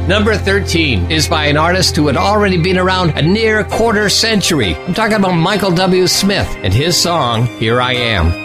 Number 13 is by an artist who had already been around a near quarter century. I'm talking about Michael W. Smith and his song, Here I Am.